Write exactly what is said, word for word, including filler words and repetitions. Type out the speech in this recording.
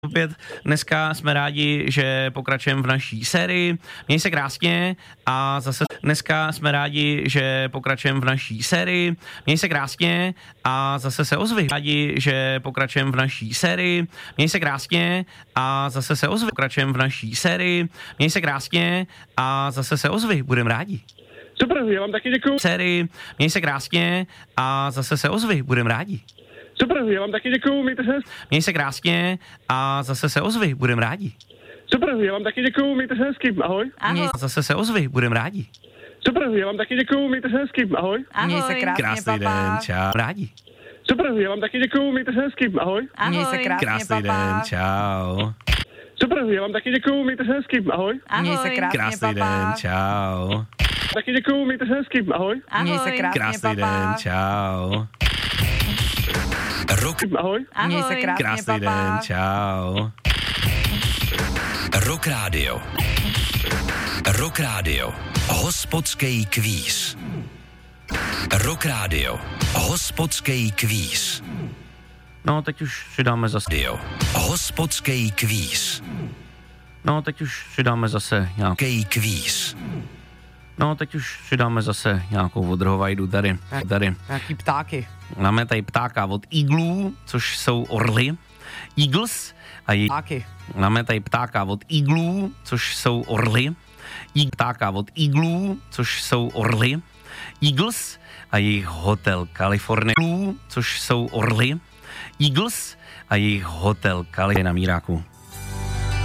Opět dneska jsme rádi, že pokračujeme v naší sérii. Měj se krásně a zase dneska jsme rádi, že pokračujeme v naší sérii. Měj se krásně a zase se ozvi. Rádi, že pokračujeme v naší sérii. Měj se krásně a zase se ozvi. Pokračujeme v naší sérii. Měj se krásně a zase se ozvi. Budeme rádi. Super, já vám taky děkuju. Sérii. Měj se krásně a zase se ozvi. Budeme rádi. Super, já vám taky děkuju, mějte se. Měj se krásně a zase se ozvi. Budeme rádi. Super, já vám taky děkuju, mějte se hezky, ahoj. Ahoj. Zase se ozvi. Budeme rádi. Super, já vám taky děkuju, mějte se hezky, ahoj. Měj se krásně, Krásný papa. den, čau. Rádi. Super, já vám taky děkuju, mějte se hezky, ahoj. Ahoj. Měj se krásně, Krásný papa. den, čau. Super, já vám taky děkuju, mějte se hezky, ahoj. Ahoj. Měj se krásně, Krásný papa. den, čau. Taky děkuju, mějte se hezky, ahoj. Ahoj. Měj se krásně, Krásný papa. den, čau. Rock, Ahoj. Měj se krásně, Krásný papa. den, čau. Rock Radio. Rock Radio. Hospodský kvíz. Rock Radio. Hospodský kvíz. No, teď už si dáme zase. Radio. Hospodský kvíz. No, teď už si dáme zase nějakou. Kej kvíz. No, teď už si dáme zase nějakou odrhovajdu tady. Tady. Nějaký ptáky. Máme tady ptáka od Eaglů, což jsou orly. Eagles a je... Ptáky. Máme tady ptáka od Eaglů, což jsou orly. I ptáka od Eaglů, což jsou orly. Eagles a jejich hotel California, což jsou orly. Eagles a jejich hotel California na Míráku.